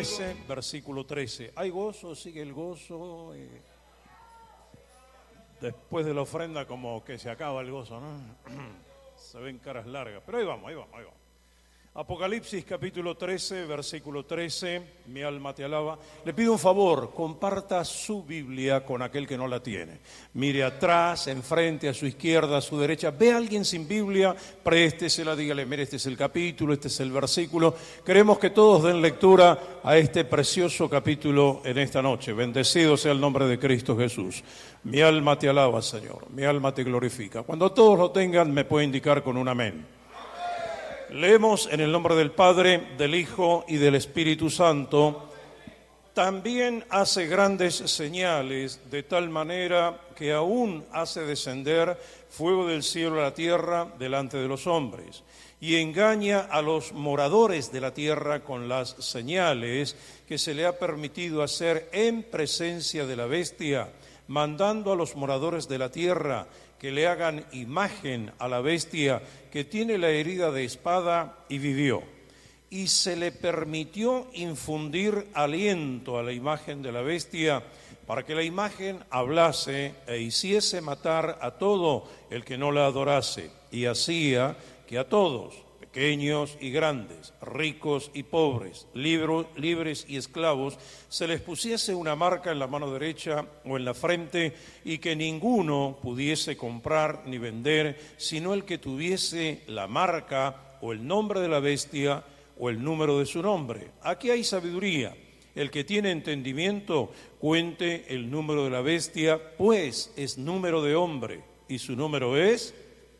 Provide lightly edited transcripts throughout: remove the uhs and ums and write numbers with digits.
13, versículo 13. ¿Hay gozo? ¿Sigue el gozo? Después de la ofrenda como que se acaba el gozo, ¿no? Se ven caras largas, pero ahí vamos. Apocalipsis capítulo 13, versículo 13, mi alma te alaba. Le pido un favor, comparta su Biblia con aquel que no la tiene. Mire atrás, enfrente, a su izquierda, a su derecha. Ve a alguien sin Biblia, préstesela, dígale, mire, este es el capítulo, este es el versículo. Queremos que todos den lectura a este precioso capítulo en esta noche. Bendecido sea el nombre de Cristo Jesús. Mi alma te alaba, Señor, mi alma te glorifica. Cuando todos lo tengan, me puede indicar con un amén. Leemos en el nombre del Padre, del Hijo y del Espíritu Santo. También hace grandes señales, de tal manera que aún hace descender fuego del cielo a la tierra delante de los hombres, y engaña a los moradores de la tierra con las señales que se le ha permitido hacer en presencia de la bestia, mandando a los moradores de la tierra que le hagan imagen a la bestia que tiene la herida de espada y vivió. Y se le permitió infundir aliento a la imagen de la bestia para que la imagen hablase e hiciese matar a todo el que no la adorase. Y hacía que a todos, pequeños y grandes, ricos y pobres, libres y esclavos, se les pusiese una marca en la mano derecha o en la frente, y que ninguno pudiese comprar ni vender, sino el que tuviese la marca o el nombre de la bestia o el número de su nombre. Aquí hay sabiduría. El que tiene entendimiento, cuente el número de la bestia, pues es número de hombre, y su número es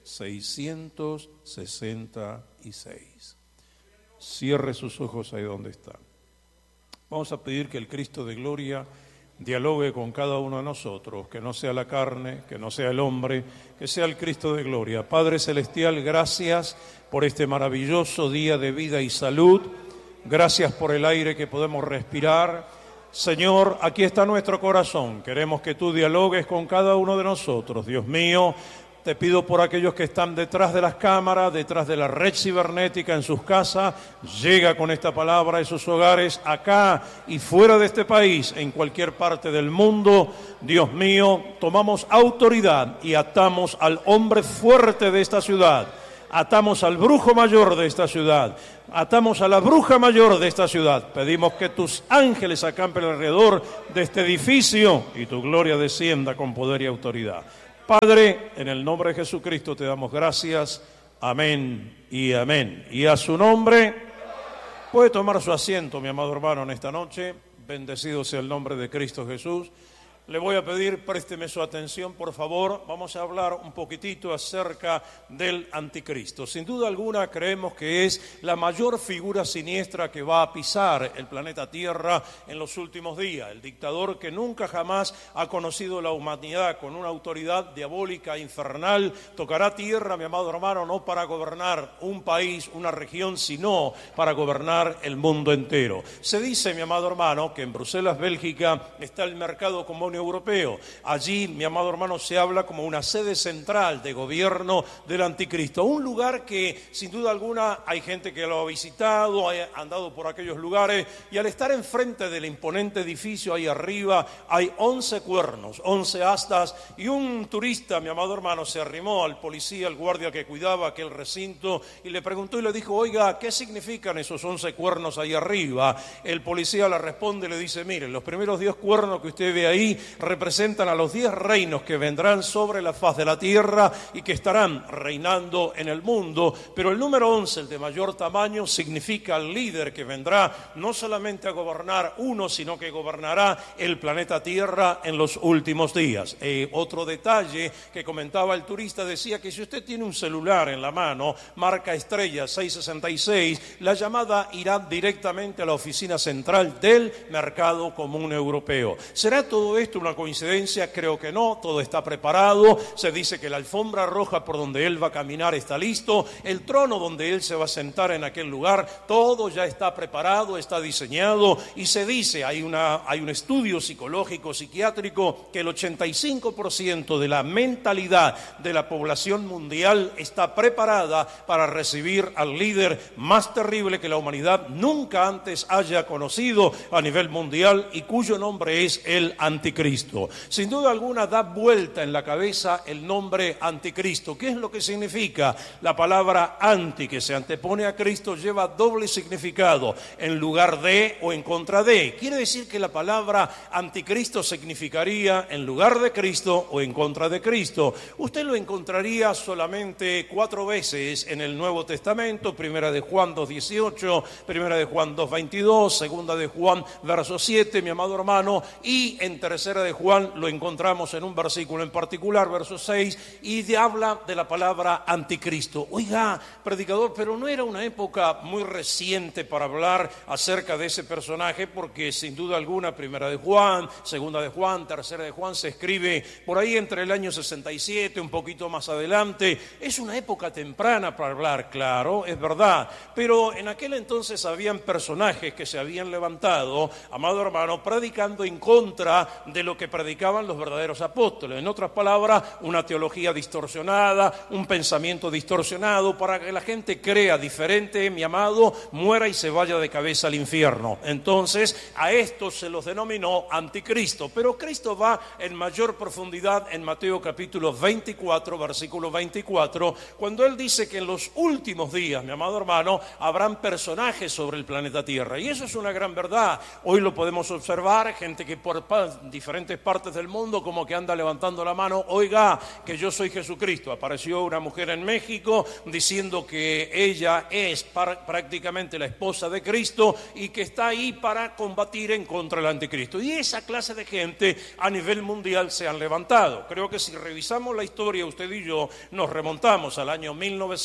666. Cierre sus ojos ahí donde está. Vamos a pedir que el Cristo de gloria dialogue con cada uno de nosotros, que no sea la carne, que no sea el hombre, que sea el Cristo de gloria. Padre celestial, gracias por este maravilloso día de vida y salud. Gracias por el aire que podemos respirar. Señor, aquí está nuestro corazón. Queremos que tú dialogues con cada uno de nosotros. Dios mío, te pido por aquellos que están detrás de las cámaras, detrás de la red cibernética en sus casas. Llega con esta palabra a esos hogares, acá y fuera de este país, en cualquier parte del mundo. Dios mío, tomamos autoridad y atamos al hombre fuerte de esta ciudad. Atamos al brujo mayor de esta ciudad. Atamos a la bruja mayor de esta ciudad. Pedimos que tus ángeles acampen alrededor de este edificio y tu gloria descienda con poder y autoridad. Padre, en el nombre de Jesucristo te damos gracias. Amén y amén. Y a su nombre, puede tomar su asiento, mi amado hermano, en esta noche. Bendecido sea el nombre de Cristo Jesús. Le voy a pedir, présteme su atención, por favor. Vamos a hablar un poquitito acerca del anticristo. Sin duda alguna, creemos que es la mayor figura siniestra que va a pisar el planeta Tierra en los últimos días. El dictador que nunca jamás ha conocido la humanidad, con una autoridad diabólica, infernal, tocará tierra, mi amado hermano, no para gobernar un país, una región, sino para gobernar el mundo entero. Se dice, mi amado hermano, que en Bruselas, Bélgica, está el mercado común europeo. Allí, mi amado hermano, se habla como una sede central de gobierno del anticristo. Un lugar que, sin duda alguna, hay gente que lo ha visitado, ha andado por aquellos lugares, y al estar enfrente del imponente edificio ahí arriba, hay 11 cuernos, 11 astas, y un turista, mi amado hermano, se arrimó al policía, al guardia que cuidaba aquel recinto, y le preguntó y le dijo, oiga, ¿qué significan esos 11 cuernos ahí arriba? El policía le responde y le dice, miren, los primeros 10 cuernos que usted ve ahí representan a los 10 reinos que vendrán sobre la faz de la tierra y que estarán reinando en el mundo, pero el número 11, el de mayor tamaño, significa el líder que vendrá no solamente a gobernar uno, sino que gobernará el planeta Tierra en los últimos días. Otro detalle que comentaba el turista decía que si usted tiene un celular en la mano, marca estrella 666, la llamada irá directamente a la oficina central del Mercado Común Europeo. ¿Será todo esto esto una coincidencia? Creo que no, todo está preparado. Se dice que la alfombra roja por donde él va a caminar está listo, el trono donde él se va a sentar en aquel lugar, todo ya está preparado, está diseñado, y se dice, hay un estudio psicológico, psiquiátrico, que el 85% de la mentalidad de la población mundial está preparada para recibir al líder más terrible que la humanidad nunca antes haya conocido a nivel mundial y cuyo nombre es el Anticristo. Sin duda alguna da vuelta en la cabeza el nombre Anticristo. ¿Qué es lo que significa? La palabra anti, que se antepone a Cristo, lleva doble significado, en lugar de o en contra de. Quiere decir que la palabra Anticristo significaría en lugar de Cristo o en contra de Cristo. Usted lo encontraría solamente 4 veces en el Nuevo Testamento: primera de Juan 2:18, primera de Juan 2:22, segunda de Juan verso 7, mi amado hermano, y en tercera de Juan lo encontramos en un versículo en particular, verso 6, y habla de la palabra Anticristo. Oiga, predicador, pero no era una época muy reciente para hablar acerca de ese personaje, porque sin duda alguna primera de Juan, segunda de Juan, tercera de Juan se escribe por ahí entre el año 67, un poquito más adelante. Es una época temprana para hablar, claro, es verdad, pero en aquel entonces habían personajes que se habían levantado, amado hermano, predicando en contra de lo que predicaban los verdaderos apóstoles. En otras palabras, una teología distorsionada, un pensamiento distorsionado, para que la gente crea diferente, mi amado, muera y se vaya de cabeza al infierno. Entonces, a estos se los denominó Anticristo. Pero Cristo va en mayor profundidad en Mateo capítulo 24, versículo 24, cuando Él dice que en los últimos días, mi amado hermano, habrán personajes sobre el planeta Tierra. Y eso es una gran verdad. Hoy lo podemos observar, gente que por diferentes partes del mundo como que anda levantando la mano: oiga, que yo soy Jesucristo. Apareció una mujer en México diciendo que ella es prácticamente la esposa de Cristo y que está ahí para combatir en contra del Anticristo. Y esa clase de gente a nivel mundial se han levantado. Creo que si revisamos la historia, usted y yo nos remontamos al año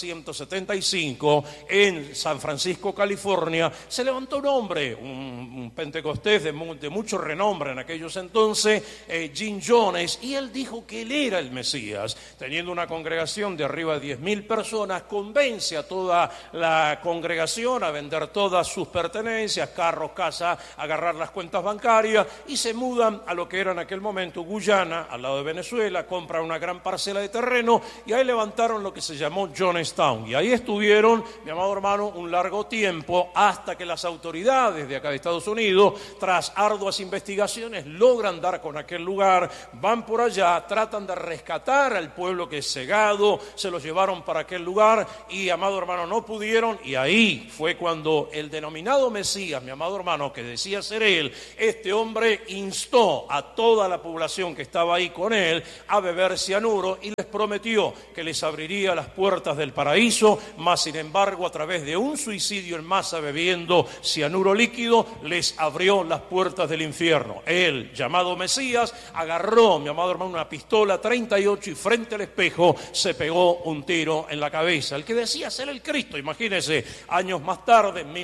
1975 en San Francisco, California. Se levantó un hombre, un pentecostés de mucho renombre en aquellos entonces, Jim Jones, y él dijo que él era el Mesías. Teniendo una congregación de arriba de 10,000 personas, convence a toda la congregación a vender todas sus pertenencias, carros, casa, agarrar las cuentas bancarias, y se mudan a lo que era en aquel momento Guyana, al lado de Venezuela. Compran una gran parcela de terreno y ahí levantaron lo que se llamó Jonestown, y ahí estuvieron, mi amado hermano, un largo tiempo, hasta que las autoridades de acá de Estados Unidos, tras arduas investigaciones, logran dar con aquel lugar, van por allá, tratan de rescatar al pueblo que es cegado, se los llevaron para aquel lugar y, amado hermano, no pudieron, y ahí fue cuando el denominado Mesías, mi amado hermano, que decía ser él, este hombre instó a toda la población que estaba ahí con él a beber cianuro y les prometió que les abriría las puertas del paraíso, mas sin embargo a través de un suicidio en masa bebiendo cianuro líquido les abrió las puertas del infierno. Él, llamado Mesías, agarró, mi amado hermano, una pistola 38 y frente al espejo se pegó un tiro en la cabeza. El que decía ser el Cristo, imagínense, años más tarde, en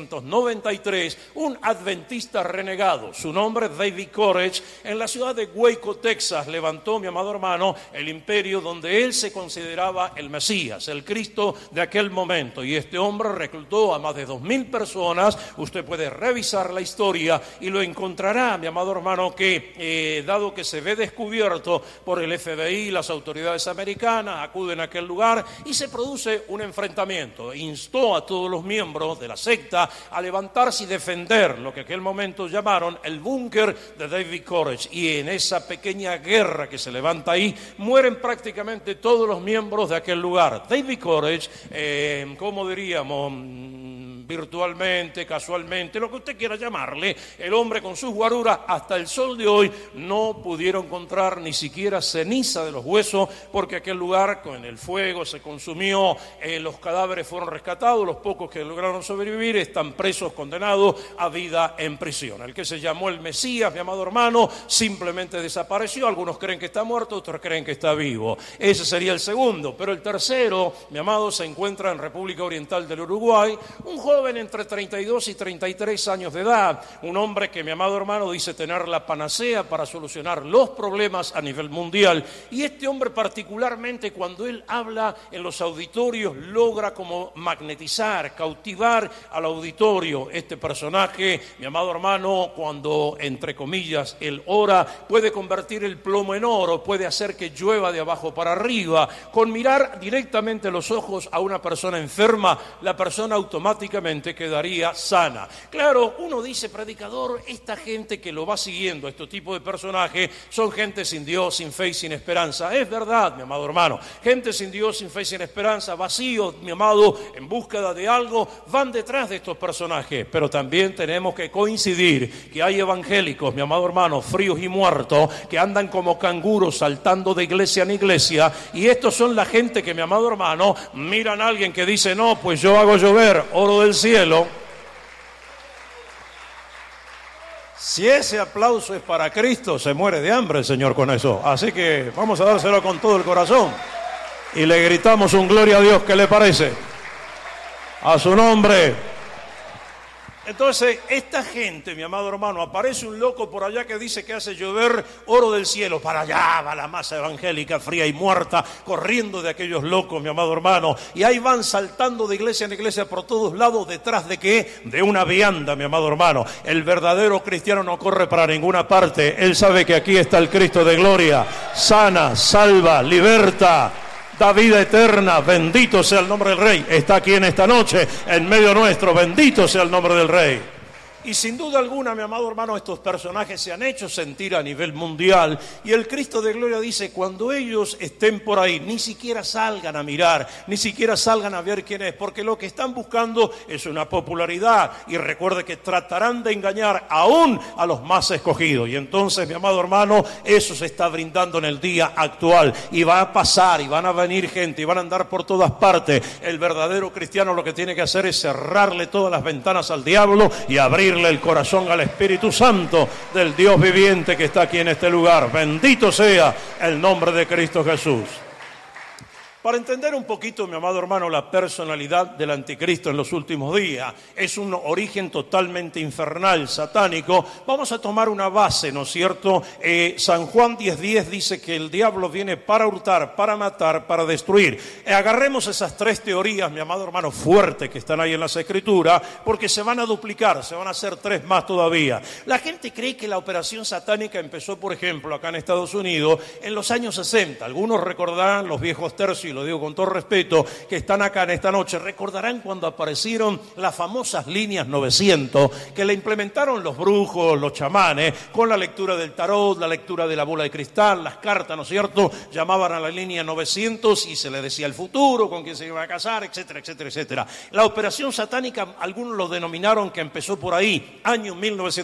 1993, un adventista renegado, su nombre David Koresh, en la ciudad de Waco, Texas, levantó, mi amado hermano, el imperio donde él se consideraba el Mesías, el Cristo de aquel momento. Y este hombre reclutó a más de 2,000 personas. Usted puede revisar la historia y lo encontrará, mi amado hermano, que dado que se ve descubierto por el FBI y las autoridades americanas, acuden a aquel lugar y se produce un enfrentamiento. Instó a todos los miembros de la secta a levantarse y defender lo que en aquel momento llamaron el búnker de David Koresh. Y en esa pequeña guerra que se levanta ahí, mueren prácticamente todos los miembros de aquel lugar. David Koresh, ¿cómo diríamos? Virtualmente, casualmente, lo que usted quiera llamarle, el hombre con sus guaruras, hasta el sol de hoy no pudieron encontrar ni siquiera ceniza de los huesos, porque aquel lugar con el fuego se consumió, los cadáveres fueron rescatados, los pocos que lograron sobrevivir están presos, condenados a vida en prisión. El que se llamó el Mesías, mi amado hermano, simplemente desapareció. Algunos creen que está muerto, otros creen que está vivo. Ese sería el segundo, pero el tercero, mi amado, se encuentra en República Oriental del Uruguay, un joven joven entre 32 y 33 años de edad, un hombre que, mi amado hermano, dice tener la panacea para solucionar los problemas a nivel mundial. Y este hombre particularmente, cuando él habla en los auditorios, logra como magnetizar, cautivar al auditorio. Este personaje, mi amado hermano, cuando, entre comillas, él ora, puede convertir el plomo en oro, puede hacer que llueva de abajo para arriba. Con mirar directamente los ojos a una persona enferma, la persona automáticamente quedaría sana. Claro, uno dice, predicador, esta gente que lo va siguiendo, este tipo de personajes, son gente sin Dios, sin fe y sin esperanza. Es verdad, mi amado hermano, gente sin Dios, sin fe y sin esperanza, vacíos, mi amado, en búsqueda de algo, van detrás de estos personajes. Pero también tenemos que coincidir que hay evangélicos, mi amado hermano, fríos y muertos, que andan como canguros saltando de iglesia en iglesia, y estos son la gente que, mi amado hermano, miran a alguien que dice, no, pues yo hago llover oro del cielo. Si ese aplauso es para Cristo, se muere de hambre el Señor con eso. Así que vamos a dárselo con todo el corazón y le gritamos un gloria a Dios. ¿Qué le parece? A su nombre. Entonces, esta gente, mi amado hermano, aparece un loco por allá que dice que hace llover oro del cielo. Para allá va la masa evangélica fría y muerta, corriendo de aquellos locos, mi amado hermano. Y ahí van saltando de iglesia en iglesia por todos lados, detrás de ¿qué? De una vianda, mi amado hermano. El verdadero cristiano no corre para ninguna parte. Él sabe que aquí está el Cristo de gloria. Sana, salva, liberta, da vida eterna. Bendito sea el nombre del Rey. Está aquí en esta noche, en medio nuestro. Bendito sea el nombre del Rey. Y sin duda alguna, mi amado hermano, estos personajes se han hecho sentir a nivel mundial. Y el Cristo de gloria dice, cuando ellos estén por ahí, ni siquiera salgan a mirar, ni siquiera salgan a ver quién es, porque lo que están buscando es una popularidad. Y recuerde que tratarán de engañar aún a los más escogidos. Y entonces, mi amado hermano, eso se está brindando en el día actual. Y va a pasar, y van a venir gente, y van a andar por todas partes. El verdadero cristiano lo que tiene que hacer es cerrarle todas las ventanas al diablo y abrir el corazón al Espíritu Santo del Dios viviente que está aquí en este lugar. Bendito sea el nombre de Cristo Jesús. Para entender un poquito, mi amado hermano, la personalidad del anticristo en los últimos días, es un origen totalmente infernal, satánico. Vamos a tomar una base, ¿no es cierto? San Juan 10:10 dice que el diablo viene para hurtar, para matar, para destruir. Agarremos esas tres teorías, mi amado hermano, fuertes que están ahí en las Escrituras, porque se van a duplicar, se van a hacer tres más todavía. La gente cree que la operación satánica empezó, por ejemplo, acá en Estados Unidos, en los años 60. Algunos recordarán, los viejos tercios, y lo digo con todo respeto, que están acá en esta noche, recordarán cuando aparecieron las famosas líneas 900, que le implementaron los brujos, los chamanes, con la lectura del tarot, la lectura de la bola de cristal, las cartas, ¿no es cierto? Llamaban a la línea 900 y se le decía el futuro, con quién se iba a casar, etcétera, etcétera, etcétera. La operación satánica, algunos lo denominaron que empezó por ahí, año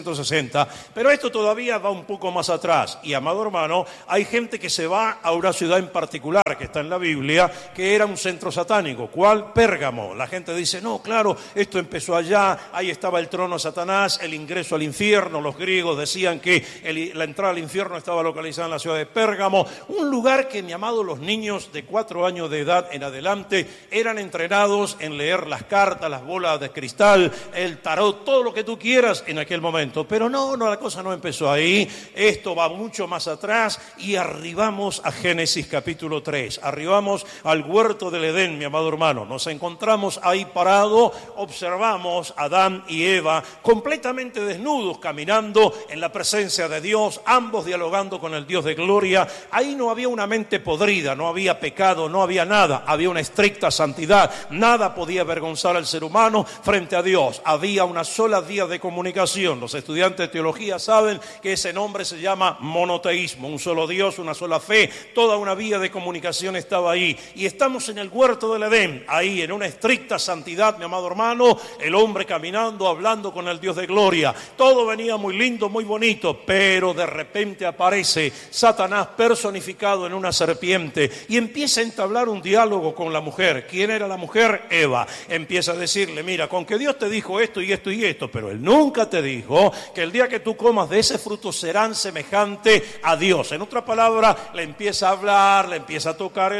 1960, pero esto todavía va un poco más atrás. Y, amado hermano, hay gente que se va a una ciudad en particular, que está en la Biblia, que era un centro satánico. ¿Cuál? Pérgamo. La gente dice, no, claro, esto empezó allá, ahí estaba el trono de Satanás, el ingreso al infierno. Los griegos decían que la entrada al infierno estaba localizada en la ciudad de Pérgamo, un lugar que, mi amado, los niños de 4 años de edad en adelante eran entrenados en leer las cartas, las bolas de cristal, el tarot, todo lo que tú quieras en aquel momento. Pero no, la cosa no empezó ahí, esto va mucho más atrás y arribamos a Génesis capítulo 3, arribamos al huerto del Edén, mi amado hermano. Nos encontramos ahí parados, observamos a Adán y Eva completamente desnudos, caminando en la presencia de Dios, ambos dialogando con el Dios de gloria. Ahí no había una mente podrida, no había pecado, no había nada, había una estricta santidad, nada podía avergonzar al ser humano frente a Dios. Había una sola vía de comunicación. Los estudiantes de teología saben que ese nombre se llama monoteísmo, un solo Dios, una sola fe, toda una vía de comunicación estaba ahí. Y estamos en el huerto del Edén, ahí en una estricta santidad, mi amado hermano, el hombre caminando, hablando con el Dios de gloria. Todo venía muy lindo, muy bonito, pero de repente aparece Satanás personificado en una serpiente y empieza a entablar un diálogo con la mujer. ¿Quién era la mujer? Eva. Empieza a decirle, mira, con que Dios te dijo esto y esto y esto, pero Él nunca te dijo que el día que tú comas de ese fruto serán semejante a Dios. En otra palabra, le empieza a hablar, le empieza a tocar el ego,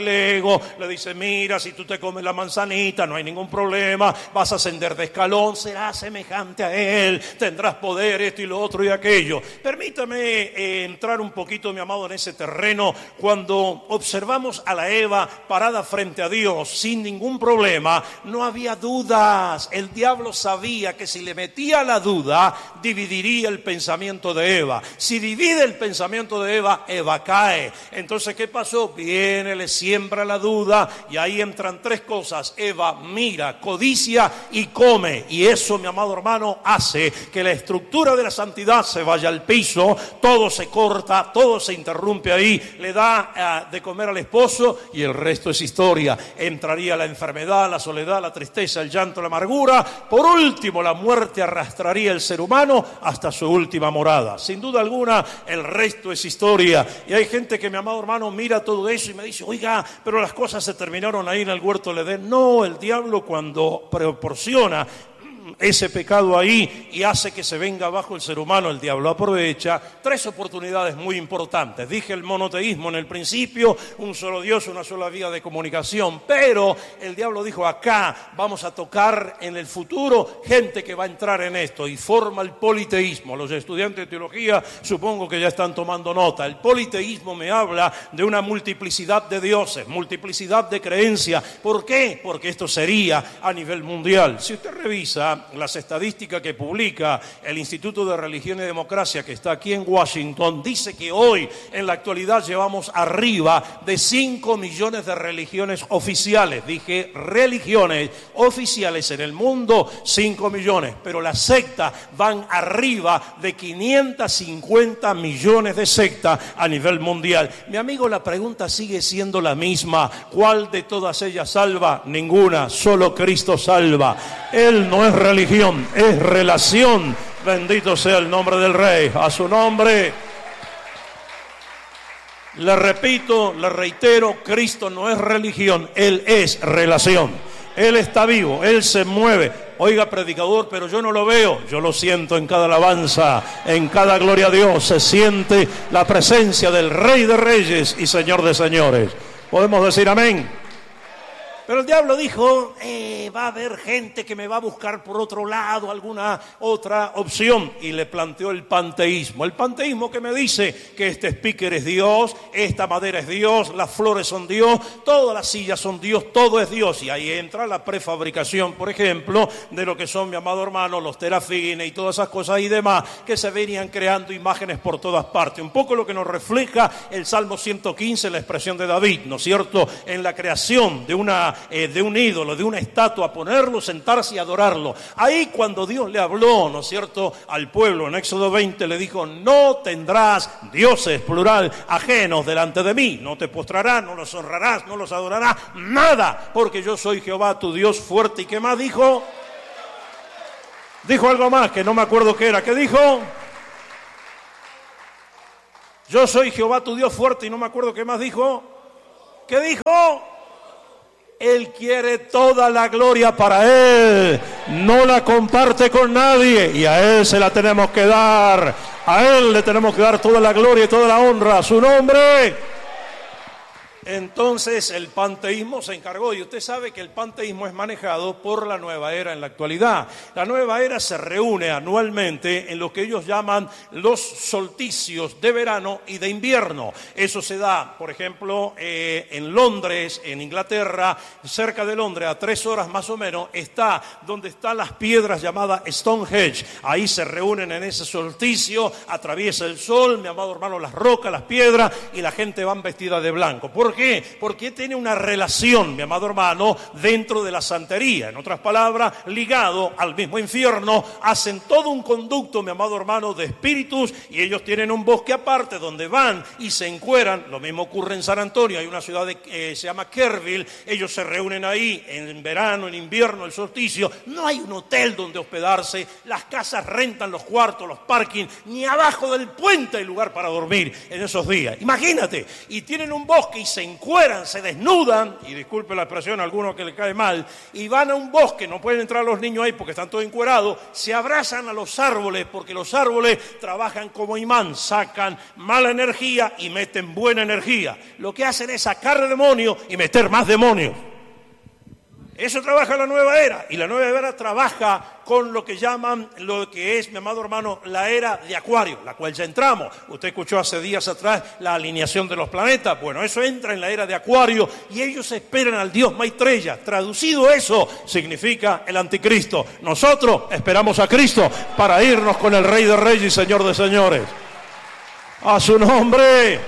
fuego, le dice, mira, si tú te comes la manzanita, no hay ningún problema, vas a ascender de escalón, serás semejante a él, tendrás poder, esto y lo otro y aquello. Permítame entrar un poquito, mi amado, en ese terreno. Cuando observamos a la Eva parada frente a Dios sin ningún problema, no había dudas. El diablo sabía que si le metía la duda, dividiría el pensamiento de Eva. Si divide el pensamiento de Eva, Eva cae. Entonces, ¿qué pasó? Viene, le siembra la duda y ahí entran tres cosas. Eva mira, codicia y come. Y eso, mi amado hermano, hace que la estructura de la santidad se vaya al piso, todo se corta, todo se interrumpe ahí, le da de comer al esposo y el resto es historia. Entraría la enfermedad, la soledad, la tristeza, el llanto, la amargura. Por último, la muerte arrastraría el ser humano hasta su última morada. Sin duda alguna, el resto es historia. Y hay gente que, mi amado hermano, mira todo eso y me dice, oiga, pero las cosas se terminaron ahí en el huerto del Edén. No, el diablo cuando proporciona ese pecado ahí y hace que se venga abajo el ser humano, el diablo aprovecha tres oportunidades muy importantes. Dije el monoteísmo en el principio, un solo Dios, una sola vía de comunicación, pero el diablo dijo, acá vamos a tocar en el futuro gente que va a entrar en esto, y forma el politeísmo. Los estudiantes de teología supongo que ya están tomando nota. El politeísmo me habla de una multiplicidad de dioses, multiplicidad de creencias. ¿Por qué? Porque esto sería a nivel mundial. Si usted revisa las estadísticas que publica el Instituto de Religión y Democracia, que está aquí en Washington, dice que hoy, en la actualidad, llevamos arriba de 5 millones de religiones oficiales. Dije religiones oficiales en el mundo, 5 millones, pero las sectas van arriba de 550 millones de sectas a nivel mundial. Mi amigo, la pregunta sigue siendo la misma. ¿Cuál de todas ellas salva? Ninguna, solo Cristo salva. Él no es religión, es relación. Bendito sea el nombre del Rey. A su nombre. Le repito, le reitero, Cristo no es religión, Él es relación. Él está vivo, Él se mueve. Oiga, predicador, pero yo no lo veo. Yo lo siento en cada alabanza, en cada gloria a Dios. Se siente la presencia del Rey de Reyes y Señor de Señores. ¿Podemos decir amén? Pero el diablo dijo, va a haber gente que me va a buscar por otro lado, alguna otra opción. Y le planteó el panteísmo. El panteísmo que me dice que este speaker es Dios, esta madera es Dios, las flores son Dios, todas las sillas son Dios, todo es Dios. Y ahí entra la prefabricación, por ejemplo, de lo que son, mi amado hermano, los terafines y todas esas cosas y demás, que se venían creando imágenes por todas partes. Un poco lo que nos refleja el Salmo 115, la expresión de David, ¿no es cierto? En la creación de un ídolo, de una estatua, ponerlo, sentarse y adorarlo. Ahí cuando Dios le habló, ¿no es cierto?, al pueblo en Éxodo 20, le dijo, no tendrás dioses, plural, ajenos delante de mí. No te postrarás, no los honrarás, no los adorarás, nada, porque yo soy Jehová tu Dios fuerte. ¿Y qué más dijo? Dijo algo más que no me acuerdo qué era. ¿Qué dijo? Yo soy Jehová tu Dios fuerte, y no me acuerdo qué más dijo. ¿Qué dijo? Él quiere toda la gloria para Él, no la comparte con nadie y a Él se la tenemos que dar, a Él le tenemos que dar toda la gloria y toda la honra a su nombre. Entonces el panteísmo se encargó, y usted sabe que el panteísmo es manejado por la Nueva Era en la actualidad. La Nueva Era se reúne anualmente en lo que ellos llaman los solsticios de verano y de invierno. Eso se da, por ejemplo, en Londres, en Inglaterra, cerca de Londres, a 3 horas más o menos, está donde están las piedras llamadas Stonehenge. Ahí se reúnen en ese solsticio, atraviesa el sol, mi amado hermano, las rocas, las piedras, y la gente va vestida de blanco. ¿Por qué? Porque tiene una relación, mi amado hermano, dentro de la santería. En otras palabras, ligado al mismo infierno, hacen todo un conducto, mi amado hermano, de espíritus, y ellos tienen un bosque aparte donde van y se encueran. Lo mismo ocurre en San Antonio, hay una ciudad se llama Kerrville, ellos se reúnen ahí en verano, en invierno, el solsticio. No hay un hotel donde hospedarse, las casas rentan los cuartos, los parkings, ni abajo del puente hay lugar para dormir en esos días. Imagínate, y tienen un bosque y se encueran, se desnudan, y disculpe la expresión a alguno que le cae mal, y van a un bosque, no pueden entrar los niños ahí porque están todos encuerados, se abrazan a los árboles porque los árboles trabajan como imán, sacan mala energía y meten buena energía. Lo que hacen es sacar demonios y meter más demonios. Eso trabaja la nueva era, y la nueva era trabaja con lo que llaman, lo que es, mi amado hermano, la era de Acuario, la cual ya entramos. Usted escuchó hace días atrás la alineación de los planetas. Bueno, eso entra en la era de Acuario y ellos esperan al Dios Maitreya. Traducido eso, significa el anticristo. Nosotros esperamos a Cristo para irnos con el Rey de Reyes y Señor de Señores. ¡A su nombre!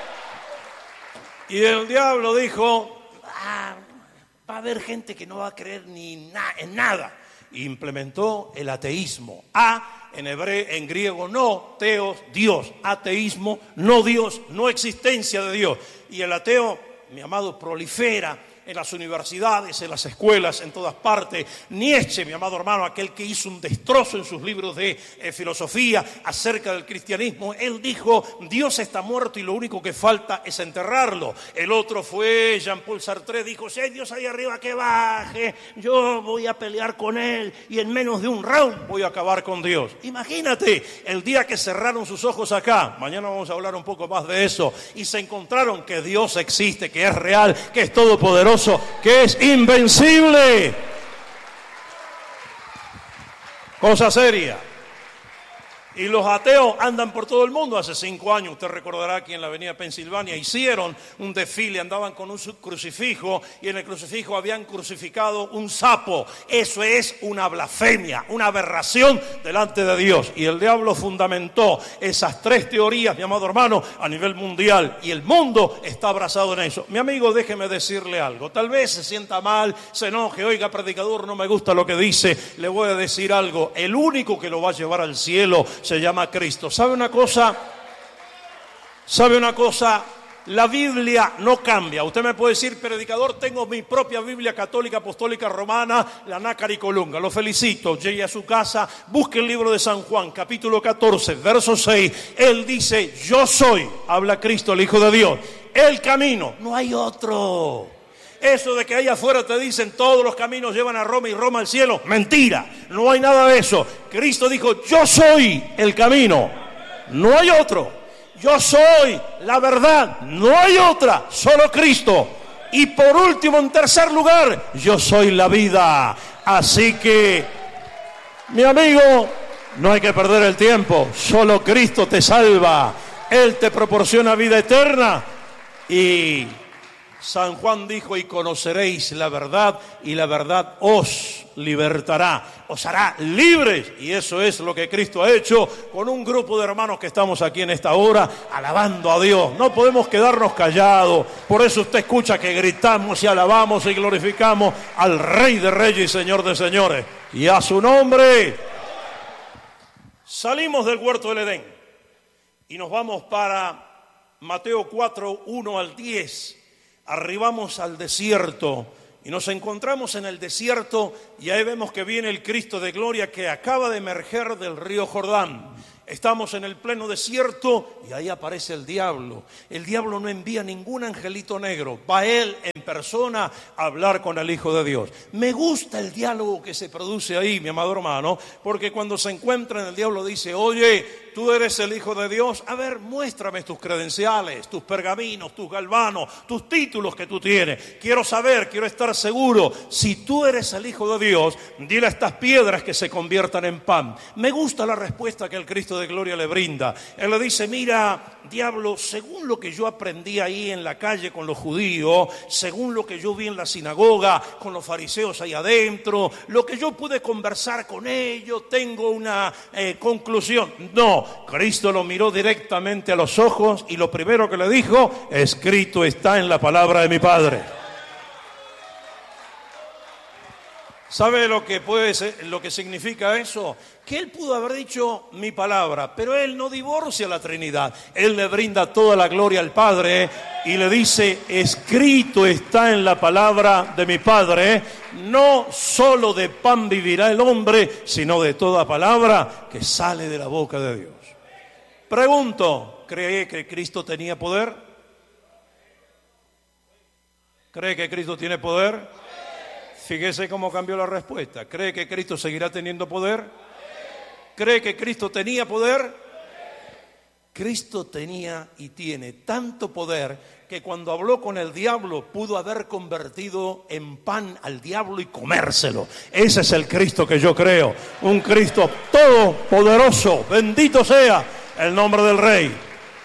Y el diablo dijo, va a haber gente que no va a creer en nada. Implementó el ateísmo. En griego no, teos, Dios. Ateísmo, no Dios, no existencia de Dios. Y el ateo, mi amado, prolifera en las universidades, en las escuelas, en todas partes. Nietzsche, mi amado hermano, aquel que hizo un destrozo en sus libros de filosofía acerca del cristianismo, él dijo, Dios está muerto y lo único que falta es enterrarlo. El otro fue Jean-Paul Sartre, dijo, si hay Dios ahí arriba que baje, yo voy a pelear con él y en menos de un round voy a acabar con Dios. Imagínate, el día que cerraron sus ojos acá, mañana vamos a hablar un poco más de eso, y se encontraron que Dios existe, que es real, que es todopoderoso, que es invencible. Cosa seria. Y los ateos andan por todo el mundo. Hace 5 años, usted recordará que en la avenida Pensilvania hicieron un desfile, andaban con un crucifijo y en el crucifijo habían crucificado un sapo. Eso es una blasfemia, una aberración delante de Dios. Y el diablo fundamentó esas 3 teorías, mi amado hermano, a nivel mundial. Y el mundo está abrazado en eso. Mi amigo, déjeme decirle algo. Tal vez se sienta mal, se enoje, oiga, predicador, no me gusta lo que dice. Le voy a decir algo. El único que lo va a llevar al cielo se llama Cristo. ¿Sabe una cosa? La Biblia no cambia. Usted me puede decir, predicador, tengo mi propia Biblia católica, apostólica, romana, la Nácar y Colunga. Lo felicito. Llegue a su casa, busque el libro de San Juan, capítulo 14, verso 6. Él dice, yo soy, habla Cristo, el Hijo de Dios, el camino. No hay otro. Eso de que allá afuera te dicen todos los caminos llevan a Roma y Roma al cielo, mentira, no hay nada de eso. Cristo dijo, yo soy el camino, no hay otro. Yo soy la verdad, no hay otra, solo Cristo. Y por último, en tercer lugar, yo soy la vida. Así que, mi amigo, no hay que perder el tiempo, solo Cristo te salva. Él te proporciona vida eterna. Y San Juan dijo, y conoceréis la verdad, y la verdad os libertará, os hará libres. Y eso es lo que Cristo ha hecho con un grupo de hermanos que estamos aquí en esta hora, alabando a Dios. No podemos quedarnos callados. Por eso usted escucha que gritamos y alabamos y glorificamos al Rey de Reyes y Señor de Señores. Y a su nombre. Salimos del huerto del Edén y nos vamos para Mateo 4, 1 al 10. Arribamos al desierto y nos encontramos en el desierto y ahí vemos que viene el Cristo de gloria que acaba de emerger del río Jordán. Estamos en el pleno desierto y ahí aparece el diablo. El diablo no envía ningún angelito negro. Va él en persona a hablar con el Hijo de Dios. Me gusta el diálogo que se produce ahí, mi amado hermano, porque cuando se encuentran el diablo dice, oye, tú eres el Hijo de Dios, a ver, muéstrame tus credenciales, tus pergaminos, tus galvanos, tus títulos que tú tienes. Quiero saber, quiero estar seguro. Si tú eres el Hijo de Dios, dile a estas piedras que se conviertan en pan. Me gusta la respuesta que el Cristo de gloria le brinda. Él le dice, mira, diablo, según lo que yo aprendí ahí en la calle con los judíos, según lo que yo vi en la sinagoga con los fariseos ahí adentro, lo que yo pude conversar con ellos, tengo una conclusión. No, Cristo lo miró directamente a los ojos y lo primero que le dijo, escrito está en la palabra de mi Padre. ¿Sabe lo que puede ser, lo que significa eso? Que él pudo haber dicho mi palabra, pero él no divorcia la Trinidad. Él le brinda toda la gloria al Padre y le dice, escrito está en la palabra de mi Padre, no solo de pan vivirá el hombre, sino de toda palabra que sale de la boca de Dios. Pregunto, ¿cree que Cristo tenía poder? ¿Cree que Cristo tiene poder? Fíjese cómo cambió la respuesta. ¿Cree que Cristo seguirá teniendo poder? ¿Cree que Cristo tenía poder? Cristo tenía y tiene tanto poder que cuando habló con el diablo pudo haber convertido en pan al diablo y comérselo. Ese es el Cristo que yo creo, un Cristo todopoderoso. Bendito sea el nombre del Rey.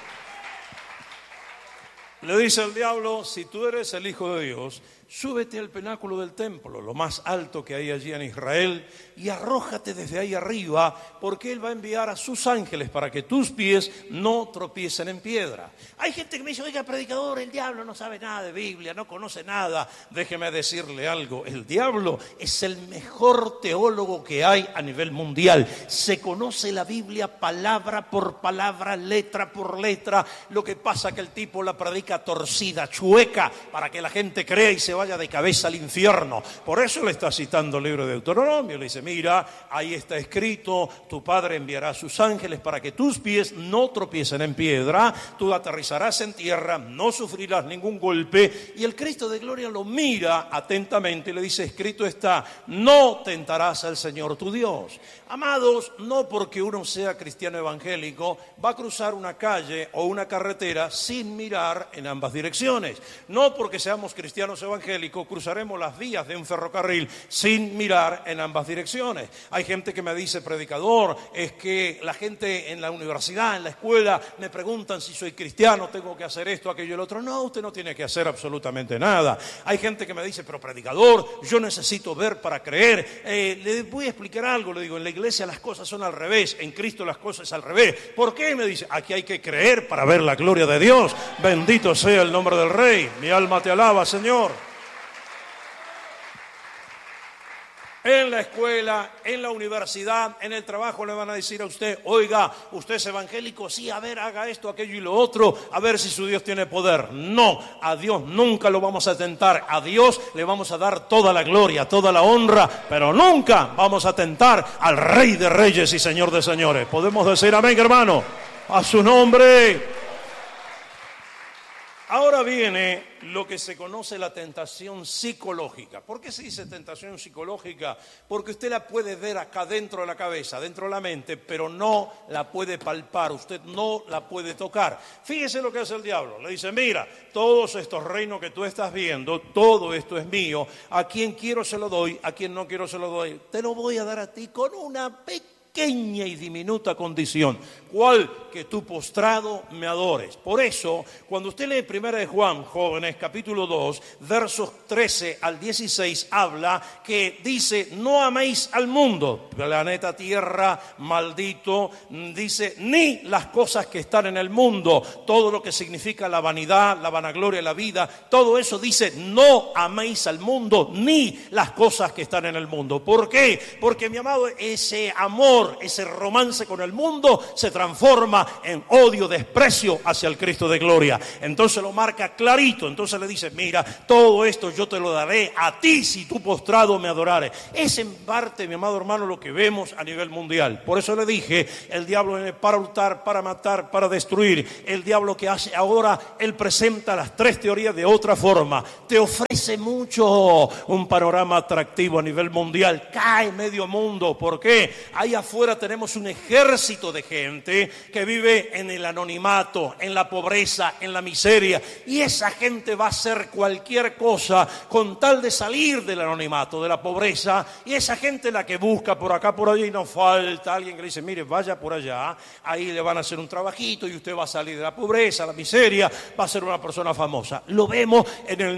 Le dice el diablo: si tú eres el Hijo de Dios, súbete al pináculo del templo, lo más alto que hay allí en Israel, y arrójate desde ahí arriba, porque Él va a enviar a sus ángeles para que tus pies no tropiecen en piedra. Hay gente que me dice: oiga, predicador, el diablo no sabe nada de Biblia, no conoce nada. Déjeme decirle algo: el diablo es el mejor teólogo que hay a nivel mundial. Se conoce la Biblia palabra por palabra, letra por letra. Lo que pasa es que el tipo la predica torcida, chueca, para que la gente crea y se vaya de cabeza al infierno. Por eso le está citando el libro de Deuteronomio. Le dice: mira, ahí está escrito, tu Padre enviará a sus ángeles para que tus pies no tropiecen en piedra, tú aterrizarás en tierra, no sufrirás ningún golpe. Y el Cristo de gloria lo mira atentamente y le dice: escrito está, no tentarás al Señor tu Dios. Amados, no porque uno sea cristiano evangélico va a cruzar una calle o una carretera sin mirar en ambas direcciones. No porque seamos cristianos evangélicos cruzaremos las vías de un ferrocarril sin mirar en ambas direcciones. Hay gente que me dice: predicador, es que la gente en la universidad, en la escuela, me preguntan si soy cristiano, tengo que hacer esto, aquello y el otro. No, usted no tiene que hacer absolutamente nada. Hay gente que me dice: pero predicador, yo necesito ver para creer. Le voy a explicar algo. Le digo: en la iglesia las cosas son al revés, en Cristo las cosas es al revés. ¿Por qué? Me dice: aquí hay que creer para ver la gloria de Dios. Bendito sea el nombre del Rey. Mi alma te alaba, Señor. En la escuela, en la universidad, en el trabajo le van a decir a usted: oiga, ¿usted es evangélico? Sí, a ver, haga esto, aquello y lo otro, a ver si su Dios tiene poder. No, a Dios nunca lo vamos a tentar. A Dios le vamos a dar toda la gloria, toda la honra, pero nunca vamos a tentar al Rey de Reyes y Señor de Señores. ¿Podemos decir amén, hermano? A su nombre. Ahora viene lo que se conoce la tentación psicológica. ¿Por qué se dice tentación psicológica? Porque usted la puede ver acá dentro de la cabeza, dentro de la mente, pero no la puede palpar, usted no la puede tocar. Fíjese lo que hace el diablo. Le dice: mira, todos estos reinos que tú estás viendo, todo esto es mío. A quien quiero se lo doy, a quien no quiero se lo doy. Te lo voy a dar a ti con una pequeña y diminuta condición. ¿Cuál? Que tú postrado me adores. Por eso, cuando usted lee 1 de Juan, jóvenes, capítulo 2, versos 13 al 16, habla que dice: no améis al mundo, planeta Tierra, maldito, dice, ni las cosas que están en el mundo, todo lo que significa la vanidad, la vanagloria, la vida, todo eso dice: no améis al mundo, ni las cosas que están en el mundo. ¿Por qué? Porque, mi amado, ese amor, ese romance con el mundo se transforma en odio, desprecio hacia el Cristo de gloria. Entonces lo marca clarito. Entonces le dice: mira, todo esto yo te lo daré a ti si tú postrado me adorares. Es en parte, mi amado hermano, lo que vemos a nivel mundial. Por eso le dije: el diablo viene para hurtar, para matar, para destruir. El diablo que hace ahora, él presenta las tres teorías de otra forma. Te ofrece mucho, un panorama atractivo a nivel mundial. Cae medio mundo. ¿Por qué? Ahí afuera tenemos un ejército de gente que vive en el anonimato, en la pobreza, en la miseria, y esa gente va a hacer cualquier cosa con tal de salir del anonimato, de la pobreza. Y esa gente es la que busca por acá, por allá, y no falta alguien que le dice: mire, vaya por allá, ahí le van a hacer un trabajito y usted va a salir de la pobreza, la miseria, va a ser una persona famosa. Lo vemos en el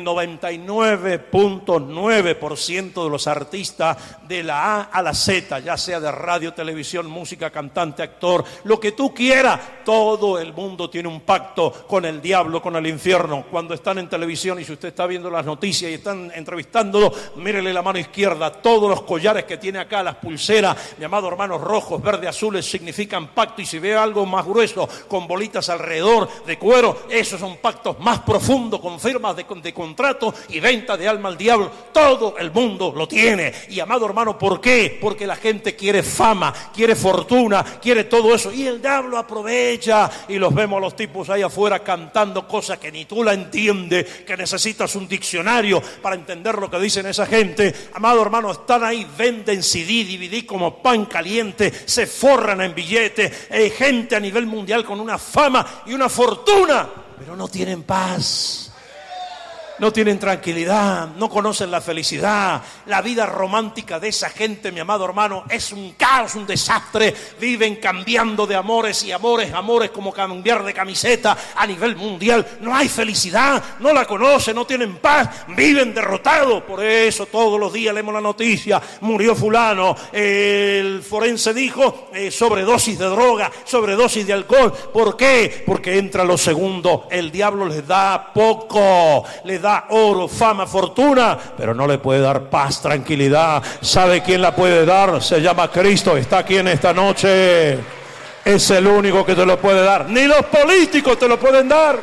99.9% de los artistas de la A a la Z, ya sea de radio, televisión, música, cantante, actor, lo que tú quieras. Todo el mundo tiene un pacto con el diablo, con el infierno. Cuando están en televisión y si usted está viendo las noticias y están entrevistándolo, mírele la mano izquierda, todos los collares que tiene acá, las pulseras, llamados hermanos, rojos, verdes, azules, significan pacto. Y si ve algo más grueso, con bolitas alrededor de cuero, esos son pactos más profundos, con firmas de contrato y venta de alma al diablo. Todo el mundo lo tiene. Y amado hermano, ¿por qué? Porque la gente quiere fama, quiere fortuna, quiere todo eso. Y el diablo aprovecha y los vemos a los tipos ahí afuera cantando cosas que ni tú la entiendes, que necesitas un diccionario para entender lo que dicen esa gente. Amado hermano, están ahí, venden CD, DVD como pan caliente, se forran en billetes, gente a nivel mundial con una fama y una fortuna, pero no tienen paz. No tienen tranquilidad, no conocen la felicidad. La vida romántica de esa gente, mi amado hermano, es un caos, un desastre. Viven cambiando de amores y amores como cambiar de camiseta a nivel mundial. No hay felicidad, no la conocen, no tienen paz, viven derrotados. Por eso todos los días leemos la noticia, murió fulano, el forense dijo sobredosis de droga, sobredosis de alcohol. ¿Por qué? Porque entra lo segundo, el diablo les da poco, les da oro, fama, fortuna, pero no le puede dar paz, tranquilidad. ¿Sabe quién la puede dar? Se llama Cristo, está aquí en esta noche. Es el único que te lo puede dar. Ni los políticos te lo pueden dar.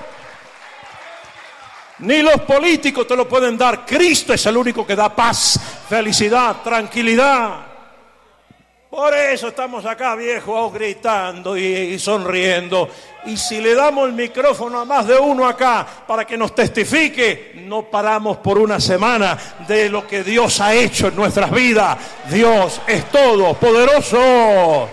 Ni los políticos te lo pueden dar. Cristo es el único que da paz, felicidad, tranquilidad. Por eso estamos acá, viejos, gritando y sonriendo. Y si le damos el micrófono a más de uno acá para que nos testifique, no paramos por una semana de lo que Dios ha hecho en nuestras vidas. Dios es todopoderoso.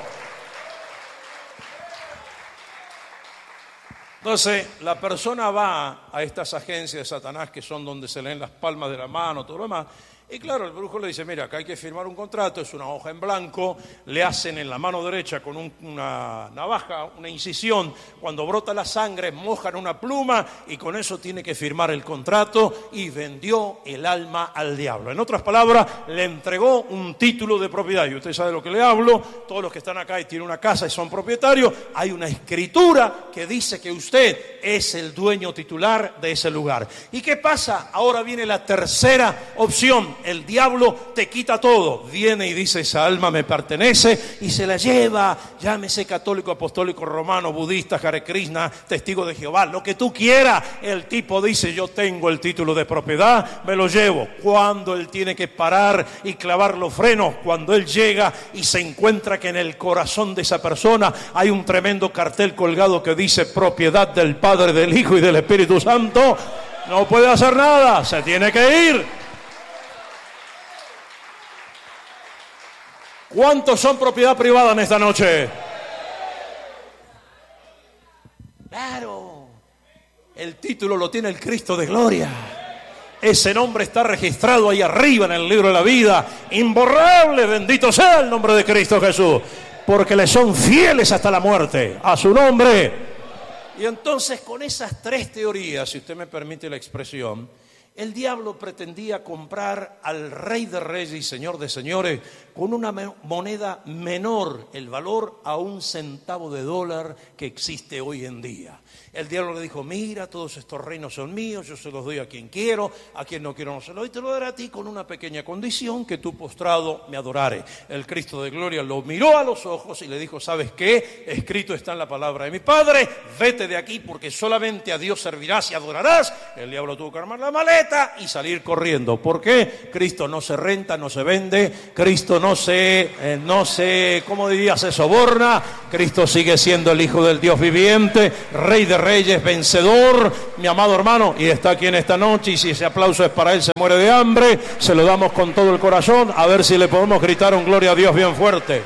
Entonces, la persona va a estas agencias de Satanás que son donde se leen las palmas de la mano, todo lo demás. Y claro, el brujo le dice, mira, acá hay que firmar un contrato, es una hoja en blanco, le hacen en la mano derecha con una navaja, una incisión, cuando brota la sangre, mojan una pluma y con eso tiene que firmar el contrato y vendió el alma al diablo. En otras palabras, le entregó un título de propiedad. Y usted sabe de lo que le hablo, todos los que están acá y tienen una casa y son propietarios, hay una escritura que dice que usted es el dueño titular de ese lugar. ¿Y qué pasa? Ahora viene la tercera opción. El diablo te quita todo, viene y dice, esa alma me pertenece y se la lleva, llámese católico, apostólico, romano, budista, Hare Krishna, testigo de Jehová, lo que tú quieras. El tipo dice, yo tengo el título de propiedad, me lo llevo. Cuando él tiene que parar y clavar los frenos, cuando él llega y se encuentra que en el corazón de esa persona hay un tremendo cartel colgado que dice propiedad del Padre, del Hijo y del Espíritu Santo, no puede hacer nada, se tiene que ir. ¿Cuántos son propiedad privada en esta noche? Claro, el título lo tiene el Cristo de gloria. Ese nombre está registrado ahí arriba en el libro de la vida, imborrable, bendito sea el nombre de Cristo Jesús, porque le son fieles hasta la muerte, a su nombre. Y entonces con esas tres teorías, si usted me permite la expresión, el diablo pretendía comprar al Rey de Reyes y Señor de Señores con una moneda menor, el valor a $1 que existe hoy en día. El diablo le dijo, mira, todos estos reinos son míos, yo se los doy a quien quiero, a quien no quiero no se los doy, te lo daré a ti con una pequeña condición, que tú postrado me adorares. El Cristo de gloria lo miró a los ojos y le dijo, ¿sabes qué? Escrito está en la palabra de mi Padre, vete de aquí porque solamente a Dios servirás y adorarás. El diablo tuvo que armar la maleta y salir corriendo. ¿Por qué? Cristo no se renta, no se vende, Cristo no se, ¿cómo diría? Se soborna. Cristo sigue siendo el Hijo del Dios viviente, Rey de Reyes, vencedor, mi amado hermano, y está aquí en esta noche, y si ese aplauso es para él, se muere de hambre, se lo damos con todo el corazón, a ver si le podemos gritar un gloria a Dios bien fuerte.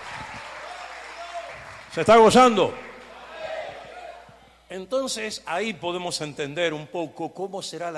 ¿Se está gozando? Entonces ahí podemos entender un poco cómo será la